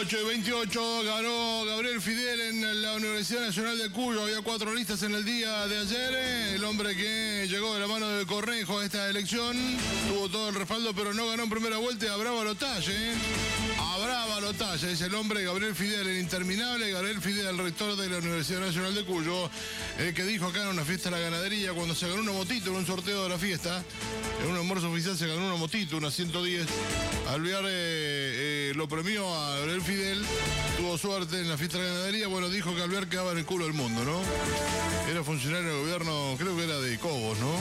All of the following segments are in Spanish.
8:28, ganó Gabriel Fidel en la Universidad Nacional de Cuyo. Había 4 listas en el día de ayer. El hombre que llegó de la mano del Cornejo a esta elección tuvo todo el respaldo, pero no ganó en primera vuelta y habrá balotaje. Habrá balotaje. Es el hombre Gabriel Fidel, el interminable Gabriel Fidel, el rector de la Universidad Nacional de Cuyo, el que dijo acá en una fiesta de la ganadería, cuando se ganó una motito en un sorteo de la fiesta, en un almuerzo oficial se ganó una motito, una 110. Alvear lo premió a Gabriel Fidel, tuvo suerte en la fiesta de la ganadería. Bueno, dijo que Alvear quedaba en el culo del mundo, ¿no? Era funcionario del gobierno, creo que era de Cobos, ¿no?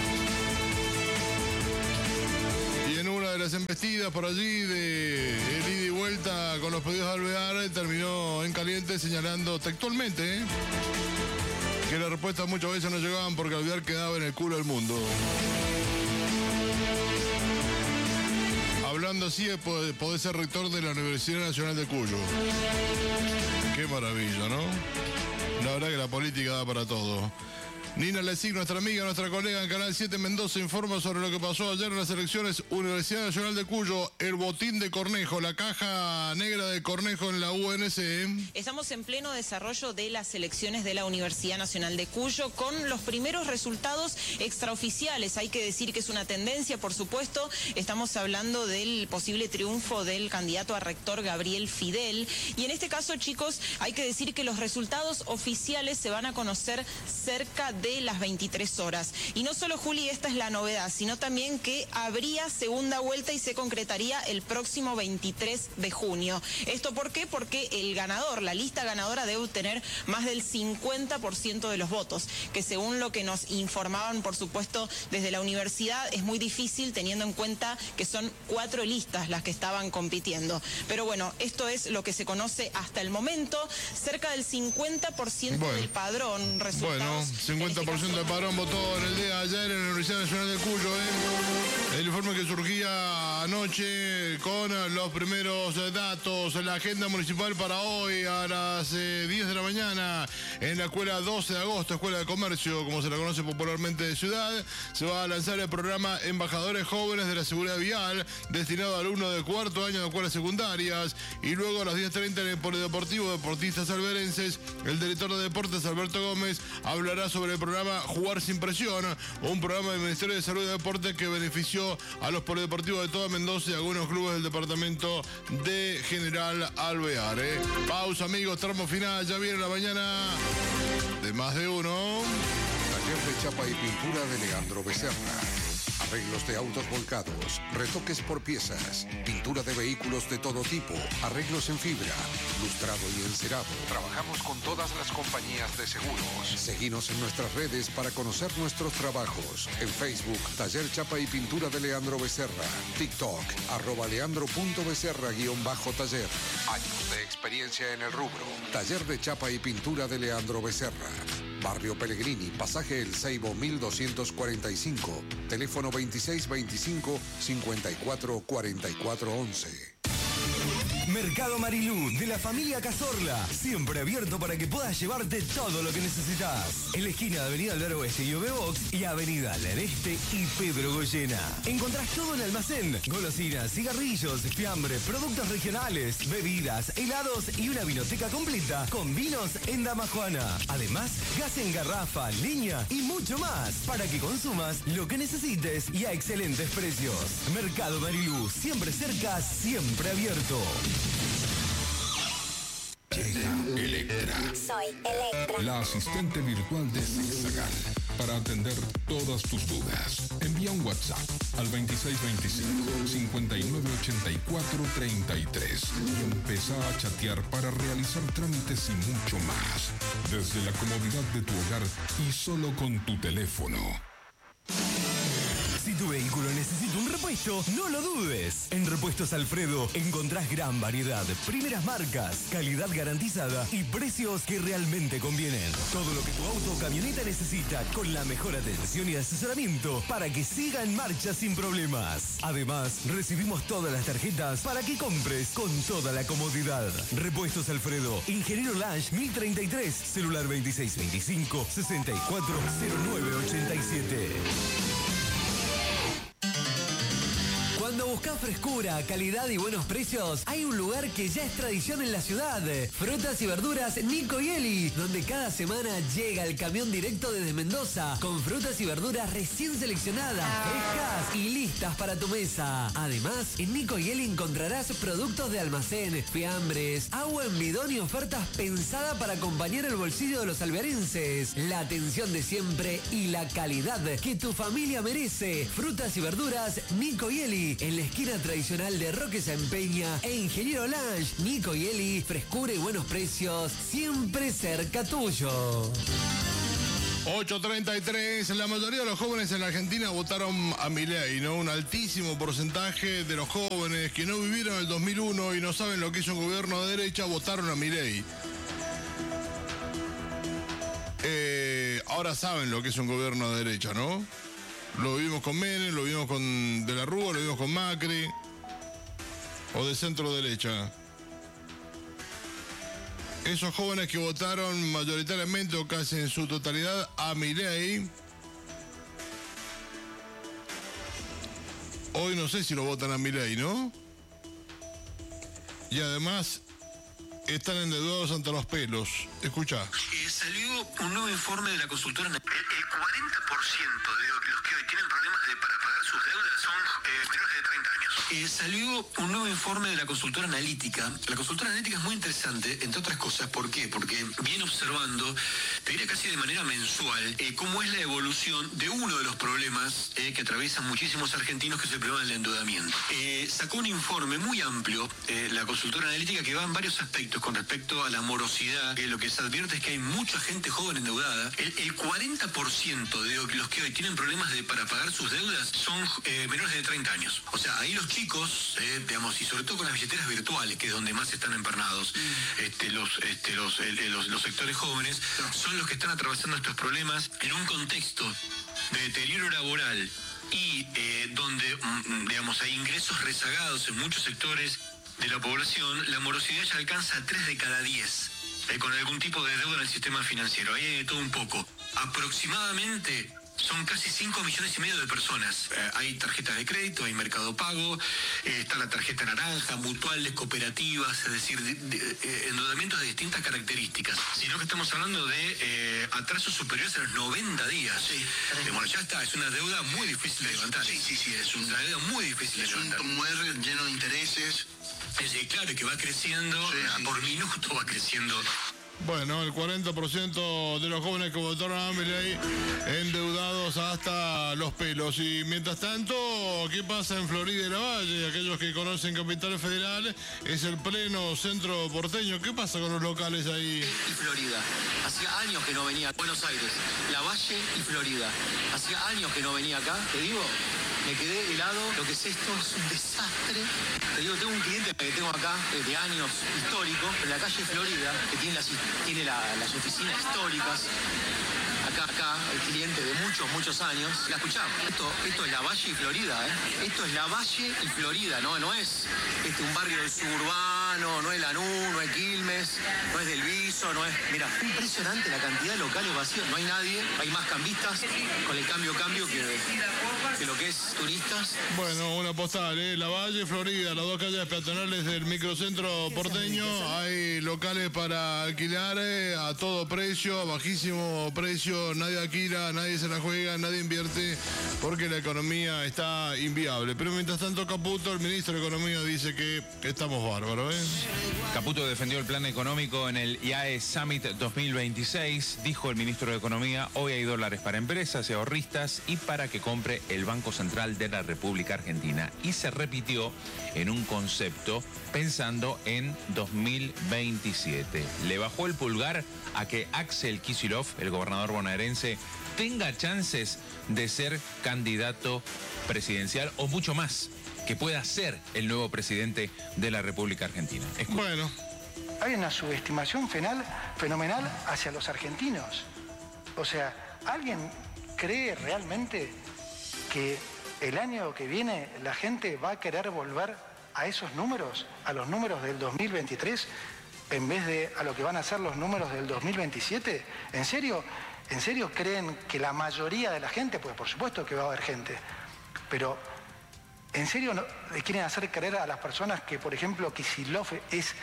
Y en una de las embestidas por allí de ida y vuelta con los pedidos de Alvear, terminó en caliente señalando textualmente que las respuestas muchas veces no llegaban porque Alvear quedaba en el culo del mundo. Hablando así de poder ser rector de la Universidad Nacional de Cuyo. Qué maravilla, ¿no? La verdad que la política da para todo. Nina Lessig, nuestra amiga, nuestra colega en Canal 7 Mendoza, informa sobre lo que pasó ayer en las elecciones Universidad Nacional de Cuyo, el botín de Cornejo, la caja negra de Cornejo en la UNC. Estamos en pleno desarrollo de las elecciones de la Universidad Nacional de Cuyo con los primeros resultados extraoficiales. Hay que decir que es una tendencia, por supuesto. Estamos hablando del posible triunfo del candidato a rector Gabriel Fidel. Y en este caso, chicos, hay que decir que los resultados oficiales se van a conocer cerca de las 23 horas. Y no solo, Juli, esta es la novedad, sino también que habría segunda vuelta y se concretaría el próximo 23 de junio. ¿Esto por qué? Porque el ganador, la lista ganadora, debe obtener más del 50% de los votos, que según lo que nos informaban, por supuesto, desde la universidad, es muy difícil teniendo en cuenta que son 4 listas las que estaban compitiendo. Pero bueno, esto es lo que se conoce hasta el momento. Cerca del 50% del padrón resultados. Bueno, 50% del padrón votó en el día de ayer en la Universidad Nacional de Cuyo. El informe que surgía anoche con los primeros datos. La agenda municipal para hoy a las 10 de la mañana en la escuela 12 de agosto, Escuela de Comercio, como se la conoce popularmente de Ciudad, se va a lanzar el programa Embajadores Jóvenes de la Seguridad Vial, destinado a alumnos de cuarto año de escuelas secundarias. Y luego a las 10:30 en el Polideportivo Deportistas Alberenses, el director de Deportes, Alberto Gómez, hablará sobre el programa Jugar Sin Presión, un programa del Ministerio de Salud y Deporte que benefició a los polideportivos de toda Mendoza y algunos clubes del departamento de General Alvear. Pausa, amigos, tramo final, ya viene la mañana de Más de Uno. Taller de chapa y pintura de Leandro Becerra. Arreglos de autos volcados, retoques por piezas, pintura de vehículos de todo tipo, arreglos en fibra, lustrado y encerado. Trabajamos con todas las compañías de seguros. Seguinos en nuestras redes para conocer nuestros trabajos. En Facebook, Taller Chapa y Pintura de Leandro Becerra. TikTok, @leandro.becerra_taller. Años de experiencia en el rubro. Taller de Chapa y Pintura de Leandro Becerra. Barrio Pellegrini, pasaje El Ceibo 1245, teléfono 2625-544411. Mercado Marilú, de la familia Cazorla, siempre abierto para que puedas llevarte todo lo que necesitas. En la esquina de Avenida del Oeste y OV-Box y Avenida del Este y Pedro Goyena. Encontrás todo en el almacén: golosinas, cigarrillos, fiambre, productos regionales, bebidas, helados y una vinoteca completa con vinos en Dama Juana. Además, gas en garrafa, leña y mucho más para que consumas lo que necesites y a excelentes precios. Mercado Marilú, siempre cerca, siempre abierto. Llega Electra. Soy Electra, La asistente virtual de Zigzagar. Para atender todas tus dudas. Envía un WhatsApp al 2625-598433 y empezá a chatear para realizar trámites y mucho más. Desde la comodidad de tu hogar y solo con tu teléfono. Si tu vehículo necesita un repuesto, no lo dudes. En Repuestos Alfredo encontrás gran variedad, primeras marcas, calidad garantizada y precios que realmente convienen. Todo lo que tu auto o camioneta necesita con la mejor atención y asesoramiento para que siga en marcha sin problemas. Además, recibimos todas las tarjetas para que compres con toda la comodidad. Repuestos Alfredo, Ingeniero Lange 1033, celular 2625-640987. Cuando buscas frescura, calidad y buenos precios, hay un lugar que ya es tradición en la ciudad. Frutas y verduras Nico y Eli, donde cada semana llega el camión directo desde Mendoza, con frutas y verduras recién seleccionadas, frescas y listas para tu mesa. Además, en Nico y Eli encontrarás productos de almacén, fiambres, agua en bidón y ofertas pensadas para acompañar el bolsillo de los alvearenses. La atención de siempre y la calidad que tu familia merece. Frutas y verduras Nico y Eli, en la esquina tradicional de Roque San Peña e Ingeniero Lange. Nico y Eli, frescura y buenos precios, siempre cerca tuyo. 8:33, la mayoría de los jóvenes en la Argentina votaron a Milei, ¿no? Un altísimo porcentaje de los jóvenes que no vivieron el 2001 y no saben lo que es un gobierno de derecha, votaron a Milei. Ahora saben lo que es un gobierno de derecha, ¿no? Lo vivimos con Menem, lo vivimos con De la Rúa, lo vivimos con Macri, o de centro derecha. Esos jóvenes que votaron mayoritariamente o casi en su totalidad a Milei, hoy no sé si lo votan a Milei, ¿no? Y además están endeudados ante los pelos. Escuchá. Salió un nuevo informe de la consultora. El 40% de los que hoy tienen problemas para pagar sus deudas son menores de 30 años. Salió un nuevo informe de la consultora analítica. La consultora analítica es muy interesante, entre otras cosas. ¿Por qué? Porque viene observando, te diría casi de manera mensual, cómo es la evolución de uno de los problemas que atraviesan muchísimos argentinos, que es el problema del endeudamiento. Sacó un informe muy amplio, la consultora analítica, que va en varios aspectos con respecto a la morosidad. Lo que se advierte es que hay mucha gente joven endeudada. El 40% de los que hoy tienen problemas para pagar sus deudas son menores de 30 años. O sea, ahí los chicos, digamos, y sobre todo con las billeteras virtuales, que es donde más están empernados, los sectores jóvenes, son los que están atravesando estos problemas en un contexto de deterioro laboral y donde, digamos, hay ingresos rezagados en muchos sectores de la población. La morosidad ya alcanza a 3 de cada 10. Con algún tipo de deuda en el sistema financiero. Ahí hay de todo un poco. Aproximadamente son casi 5,5 millones de personas. Hay tarjetas de crédito, hay Mercado Pago, está la tarjeta naranja, mutuales, cooperativas, es decir, endeudamientos de distintas características. Sino que estamos hablando de atrasos superiores a los 90 días. Sí. Bueno, ya está, es una deuda muy difícil de levantar. Sí, es una deuda muy difícil de levantar. Es un muerre lleno de intereses. Sí, claro, que va creciendo, por minuto va creciendo. Bueno, el 40% de los jóvenes que votaron a Milei endeudados hasta los pelos. Y mientras tanto, ¿qué pasa en Florida y Lavalle? Aquellos que conocen Capital Federal, es el pleno centro porteño. ¿Qué pasa con los locales ahí? Y Florida. Hacía años que no venía a Buenos Aires, Lavalle y Florida. Hacía años que no venía acá, te digo. Me quedé helado, lo que es esto es un desastre. Te digo, tengo un cliente que tengo acá de años, histórico, en la calle Florida, que tiene las oficinas históricas. Acá, el cliente de muchos años. La escuchamos. Esto es Lavalle y Florida, ¿eh? Esto es Lavalle y Florida, no es un barrio del suburbano, no es Lanús, no es Quilmes, no es Del Viso, no es... Mira, impresionante la cantidad de locales vacíos. No hay nadie, hay más cambistas con el cambio que lo que es turistas. Bueno, una postal, Lavalle, Florida, las dos calles peatonales del microcentro porteño. Hay locales para alquilar a todo precio, a bajísimo precio. Nadie alquila, nadie se la juega, nadie invierte porque la economía está inviable. Pero mientras tanto, Caputo, el ministro de Economía, dice que estamos bárbaros, Caputo defendió el plan económico en el IAE Summit 2026. Dijo el ministro de Economía: hoy hay dólares para empresas y ahorristas y para que compre el Banco Central de la República Argentina. Y se repitió en un concepto pensando en 2027. Le bajó el pulgar a que Axel Kicillof, el gobernador bonaerense, tenga chances de ser candidato presidencial o mucho más, que pueda ser el nuevo presidente de la República Argentina. Bueno. Hay una subestimación fenomenal hacia los argentinos. O sea, ¿alguien cree realmente que el año que viene la gente va a querer volver a esos números, a los números del 2023, en vez de a lo que van a ser los números del 2027? ¿En serio creen que la mayoría de la gente, pues por supuesto que va a haber gente, pero ¿En serio le quieren hacer creer a las personas que, por ejemplo, Kicillof es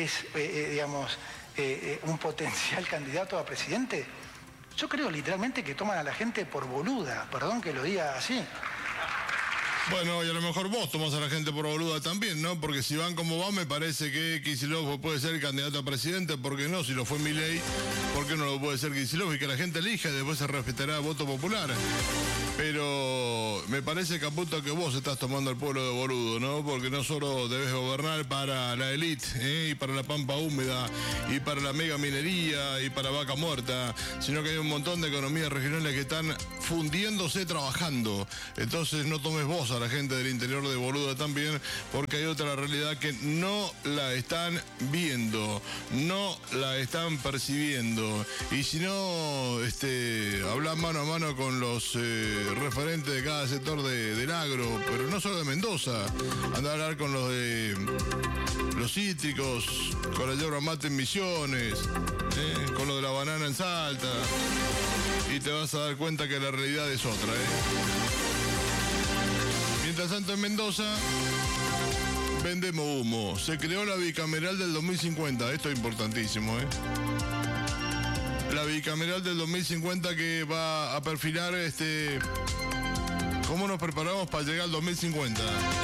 un potencial candidato a presidente? Yo creo literalmente que toman a la gente por boluda, perdón que lo diga así. Bueno, y a lo mejor vos tomás a la gente por boluda también, ¿no? Porque si van como van, me parece que Kicillof puede ser el candidato a presidente, ¿por qué no? Si lo fue Milei, ¿por qué no lo puede ser Kicillof? Y que la gente elija y después se respetará el voto popular. Pero me parece, Caputo, que vos estás tomando al pueblo de boludo, ¿no? Porque no solo debes gobernar para la élite, y para la pampa húmeda, y para la mega minería, y para Vaca Muerta, sino que hay un montón de economías regionales que están fundiéndose trabajando. Entonces no tomes vos a la gente del interior de boluda también, porque hay otra realidad que no la están viendo, no la están percibiendo. Y si no, habla mano a mano con los referentes de cada sector del agro, pero no solo de Mendoza. Anda a hablar con los de los cítricos, con la yerba mate en Misiones, con lo de la banana en Salta, y te vas a dar cuenta que la realidad es otra. Mientras tanto, en Mendoza vendemos humo. Se creó la bicameral del 2050. Esto es importantísimo, La bicameral del 2050 que va a perfilar cómo nos preparamos para llegar al 2050.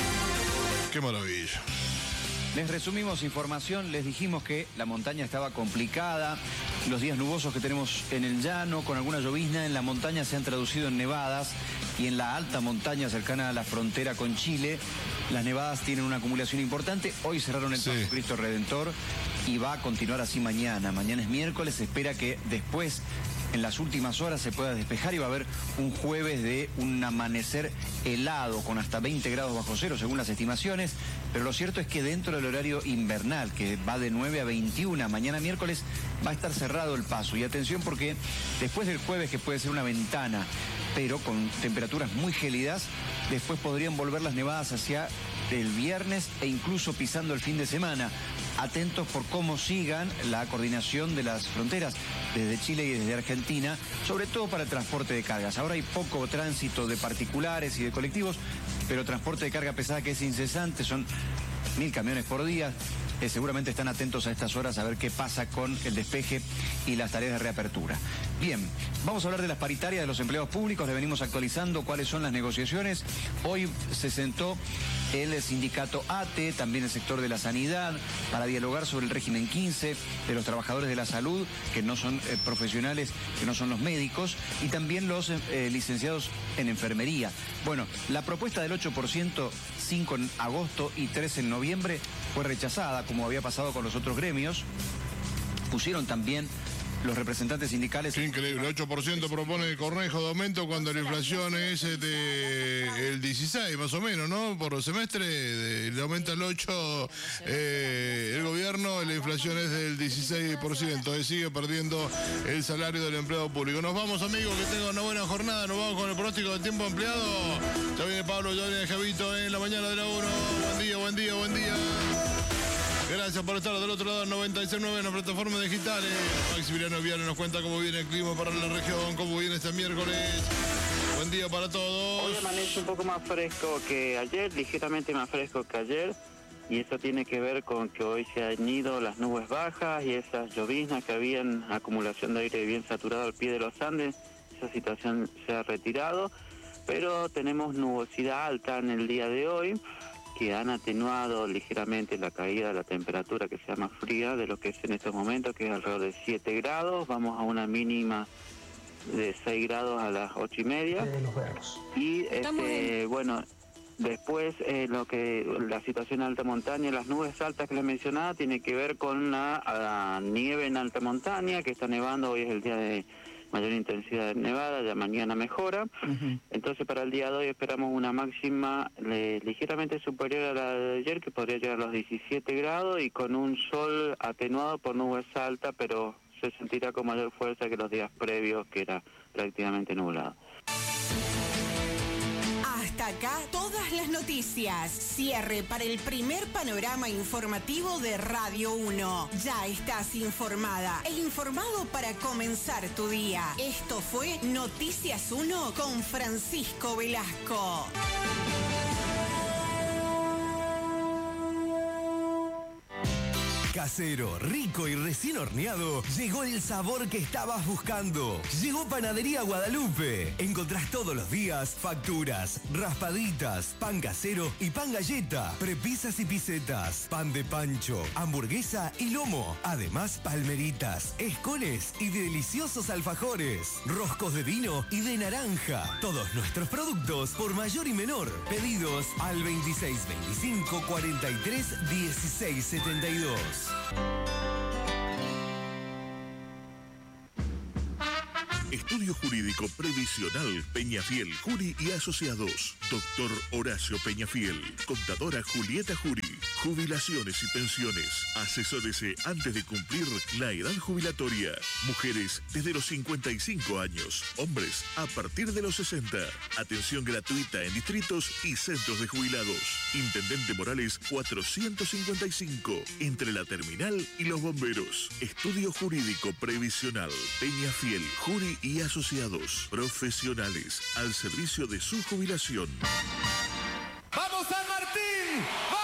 Qué maravilla. Les resumimos información, les dijimos que la montaña estaba complicada, los días nubosos que tenemos en el llano, con alguna llovizna en la montaña se han traducido en nevadas, y en la alta montaña cercana a la frontera con Chile, las nevadas tienen una acumulación importante. Hoy cerraron el Paso Cristo Redentor y va a continuar así mañana. Mañana es miércoles, se espera que después, en las últimas horas, se pueda despejar y va a haber un jueves de un amanecer helado con hasta 20 grados bajo cero según las estimaciones, pero lo cierto es que dentro del horario invernal, que va de 9 a 21, mañana miércoles va a estar cerrado el paso. Y atención, porque después del jueves, que puede ser una ventana, pero con temperaturas muy gélidas, después podrían volver las nevadas hacia el viernes e incluso pisando el fin de semana. Atentos por cómo sigan la coordinación de las fronteras desde Chile y desde Argentina, sobre todo para el transporte de cargas. Ahora hay poco tránsito de particulares y de colectivos, pero transporte de carga pesada que es incesante, son 1000 camiones por día. Seguramente están atentos a estas horas a ver qué pasa con el despeje y las tareas de reapertura. Bien, vamos a hablar de las paritarias de los empleados públicos, le venimos actualizando cuáles son las negociaciones. Hoy se sentó el sindicato ATE, también el sector de la sanidad, para dialogar sobre el régimen 15 de los trabajadores de la salud, que no son profesionales, que no son los médicos, y también los licenciados en enfermería. Bueno, la propuesta del 8%, 5 en agosto y 3 en noviembre, fue rechazada, como había pasado con los otros gremios. Pusieron también los representantes sindicales... Qué increíble, 8% propone Cornejo de aumento cuando la inflación es el 16 más o menos, ¿no? Por semestre, le aumenta el 8 el gobierno, la inflación es del 16%, sigue perdiendo el salario del empleado público. Nos vamos, amigos, que tengan una buena jornada, nos vamos con el pronóstico del tiempo ampliado. Ya viene Pablo, ya viene Javito en la mañana de la 1. Buen día, buen día, buen día. Gracias por estar del otro lado, 96.9 en las plataformas digitales. Maximiliano Viale nos cuenta cómo viene el clima para la región, cómo viene este miércoles. Buen día para todos. Hoy amanece un poco más fresco que ayer, ligeramente más fresco que ayer. Y eso tiene que ver con que hoy se han ido las nubes bajas y esas lloviznas que habían, acumulación de aire bien saturado al pie de los Andes. Esa situación se ha retirado, pero tenemos nubosidad alta en el día de hoy, que han atenuado ligeramente la caída de la temperatura, que sea más fría de lo que es en estos momentos, que es alrededor de 7 grados. Vamos a una mínima de 6 grados a las 8:30. Y bueno, después la situación en alta montaña, las nubes altas que les mencionaba, tiene que ver con la nieve en alta montaña, que está nevando. Hoy es el día de mayor intensidad de nevada, ya mañana mejora. Entonces para el día de hoy esperamos una máxima ligeramente superior a la de ayer, que podría llegar a los 17 grados, y con un sol atenuado por nubes altas, pero se sentirá con mayor fuerza que los días previos, que era prácticamente nublado. Hasta acá todas las noticias. Cierre para el primer panorama informativo de Radio 1. Ya estás informada e informado para comenzar tu día. Esto fue Noticias 1 con Francisco Velasco. Casero, rico y recién horneado, llegó el sabor que estabas buscando. Llegó Panadería Guadalupe. Encontrás todos los días facturas, raspaditas, pan casero y pan galleta, prepisas y pisetas, pan de pancho, hamburguesa y lomo. Además, palmeritas, escones y deliciosos alfajores, roscos de vino y de naranja. Todos nuestros productos por mayor y menor. Pedidos al 2625 43 16 72. Estudio Jurídico Previsional Peñafiel, Jury y Asociados. Doctor Horacio Peñafiel. Contadora Julieta Jury. Jubilaciones y pensiones. Asesórese antes de cumplir la edad jubilatoria. Mujeres desde los 55 años. Hombres a partir de los 60. Atención gratuita en distritos y centros de jubilados. Intendente Morales 455. Entre la terminal y los bomberos. Estudio Jurídico Previsional Peñafiel, Jury y Asociados. Profesionales al servicio de su jubilación. ¡Vamos San Martín!